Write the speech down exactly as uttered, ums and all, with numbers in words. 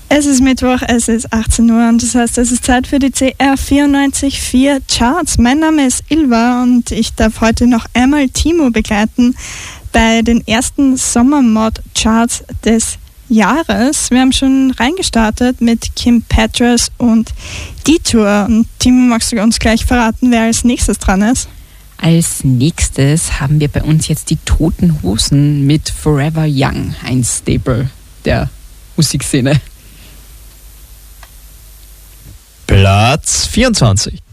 Es ist Mittwoch, es ist achtzehn Uhr und das heißt, es ist Zeit für die C R vierundneunzig Komma vier Charts. Mein Name ist Ilva und ich darf heute noch einmal Timo begleiten bei den ersten Sommermod-Charts des Jahres. Wir haben schon reingestartet mit Kim Petras und Detour. Und Timo, magst du uns gleich verraten, wer als nächstes dran ist? Als nächstes haben wir bei uns jetzt die Toten Hosen mit Forever Young, ein Staple der Musikszene. Platz vierundzwanzig.